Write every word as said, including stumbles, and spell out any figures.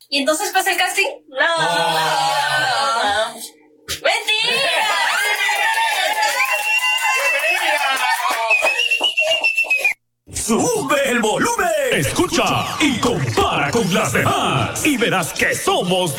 ¿Y entonces pasa el casting? No. no, no. ¡Mentira! ¡Sube el volumen! Escucha y compara con las demás y verás que somos